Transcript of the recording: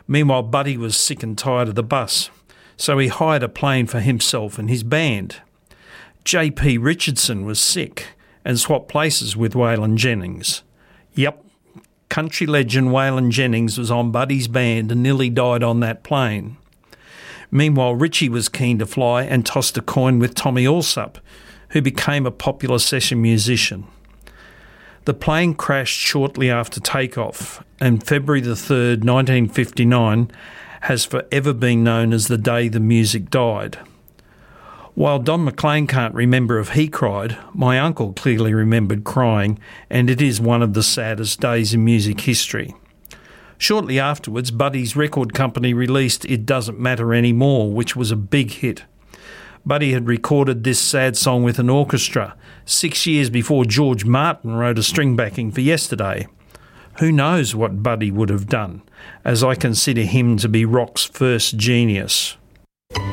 Meanwhile, Buddy was sick and tired of the bus, so he hired a plane for himself and his band. J.P. Richardson was sick and swapped places with Waylon Jennings. Yep, country legend Waylon Jennings was on Buddy's band and nearly died on that plane. Meanwhile, Richie was keen to fly and tossed a coin with Tommy Allsup, who became a popular session musician. The plane crashed shortly after takeoff, and February the 3rd, 1959, has forever been known as the day the music died. While Don McLean can't remember if he cried, my uncle clearly remembered crying, and it is one of the saddest days in music history. Shortly afterwards, Buddy's record company released It Doesn't Matter Anymore, which was a big hit. Buddy had recorded this sad song with an orchestra 6 years before George Martin wrote a string backing for Yesterday. Who knows what Buddy would have done, as I consider him to be rock's first genius.